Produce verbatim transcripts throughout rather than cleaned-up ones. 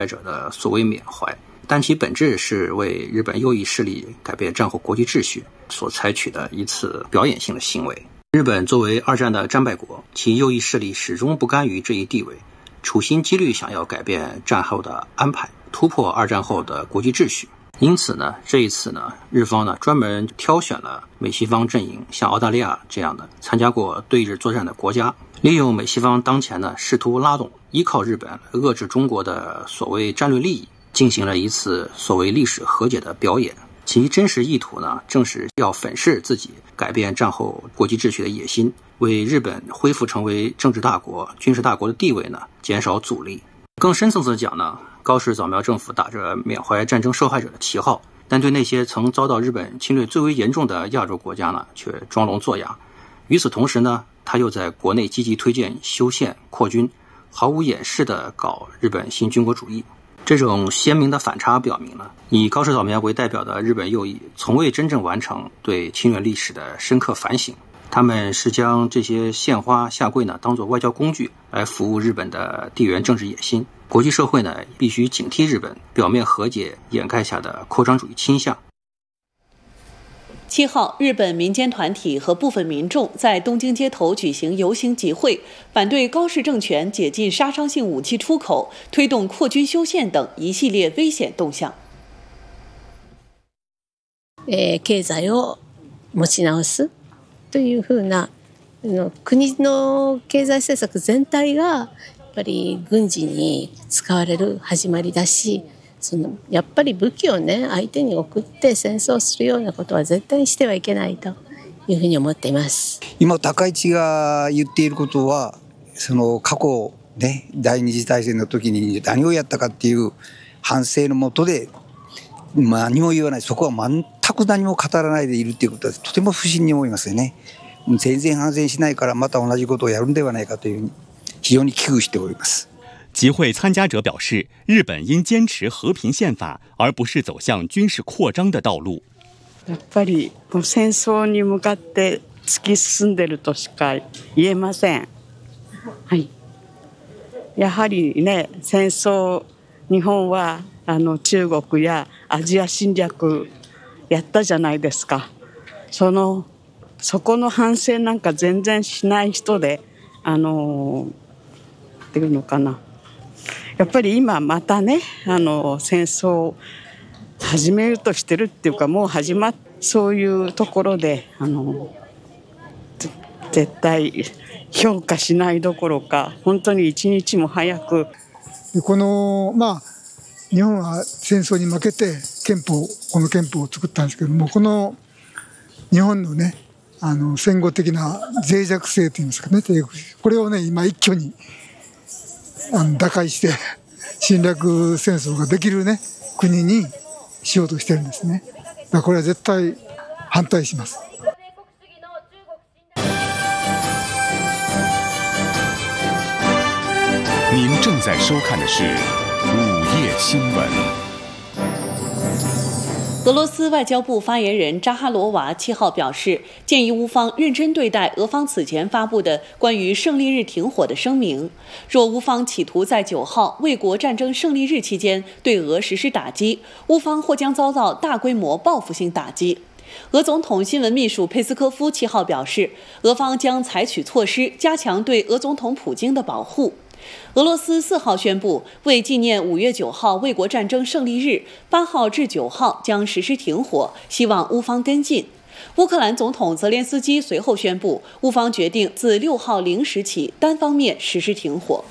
者的所谓缅怀，但其本质是为日本右翼势力改变战后国际秩序所采取的一次表演性的行为。日本作为二战的战败国，其右翼势力始终不甘于这一地位，处心积虑想要改变战后的安排，突破二战后的国际秩序。因此呢，这一次呢，日方呢专门挑选了美西方阵营，像澳大利亚这样的参加过对日作战的国家，利用美西方当前呢试图拉动依靠日本遏制中国的所谓战略利益，进行了一次所谓历史和解的表演。其真实意图呢，正是要粉饰自己改变战后国际秩序的野心，为日本恢复成为政治大国、军事大国的地位呢减少阻力。更深层次讲呢，高市早苗政府打着缅怀战争受害者的旗号，但对那些曾遭到日本侵略最为严重的亚洲国家呢，却装聋作哑。与此同时呢，他又在国内积极推荐修宪扩军，毫无掩饰地搞日本新军国主义。这种鲜明的反差表明了，以高市早苗为代表的日本右翼从未真正完成对侵略历史的深刻反省。他们是将这些献花下跪呢当作外交工具来服务日本的地缘政治野心。国际社会呢必须警惕日本表面和解掩盖下的扩张主义倾向。 七号，日本民间团体和部分民众在东京街头举行游行集会，反对高市政权解禁杀伤性武器出口、推动扩军修宪等一系列危险动向。 えー、経済を持ち直すというふうな国の経済政策全体がやっぱり軍事に使われる始まりだし、そのやっぱり武器をね相手に送って戦争するようなことは絶対にしてはいけないというふうに思っています。 今高市が言っていることは、その過去ね第二次大戦の時に何をやったかっていう反省のもとで何も言わない、そこは全く何も語らないでいるっていうことはとても不審に思いますよね。全然反省しないからまた同じことをやるんではないかというふうに非常に危惧しております。 集会参加者表示，日本应坚持和平宪法，而不是走向军事扩张的道路。 やっぱり戦争に向かって突き進んでるとしか言えません。はい。やはりね、戦争、日本はあの中国やアジア侵略やったじゃないですか。そのそこの反省なんか全然しない人で、あのっていうのかな。やっぱり今またね、あの戦争を始めるとしてるっていうか、もう始まっそういうところで、あの絶対評価しないどころか、本当に一日も早く。 このまあ日本は戦争に負けて憲法この憲法を作ったんですけども、この日本のねあの戦後的な脆弱性といいますかね、これをね今一挙にあの打開して侵略戦争ができるね国にしようとしてるんですね。だからこれは絶対反対します。 您正在收看的是午夜新闻。 俄罗斯外交部发言人扎哈罗娃七号表示，建议乌方认真对待俄方此前发布的关于胜利日停火的声明。若乌方企图在九号卫国战争胜利日期间对俄实施打击，乌方或将遭到大规模报复性打击。俄总统新闻秘书佩斯科夫七号表示，俄方将采取措施加强对俄总统普京的保护。俄罗斯四号宣布，为纪念五月九号卫国战争胜利日，八号至九号将实施停火，希望乌方跟进。乌克兰总统泽连斯基随后宣布，乌方决定自六号零时起单方面实施停火。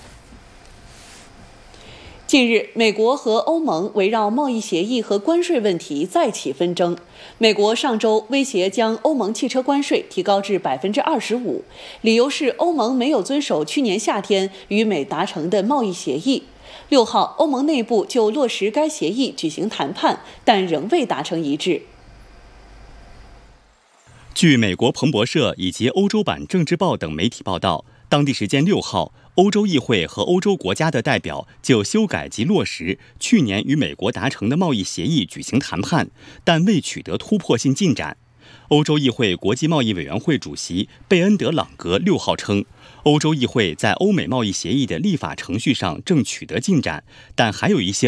近日，美国和欧盟围绕贸易协议和关税问题再起纷争。美国上周威胁将欧盟汽车关税提高至百分之二十五，理由是欧盟没有遵守去年夏天与美达成的贸易协议。六号，欧盟内部就落实该协议举行谈判，但仍未达成一致。 据美国彭博社以及欧洲版政治报等媒体报道，当地时间六号，欧洲议会和欧洲国家的代表就修改及落实去年与美国达成的贸易协议举行谈判，但未取得突破性进展。欧洲议会国际贸易委员会主席贝恩德朗格六号称，欧洲议会在欧美贸易协议的立法程序上正取得进展，但还有一些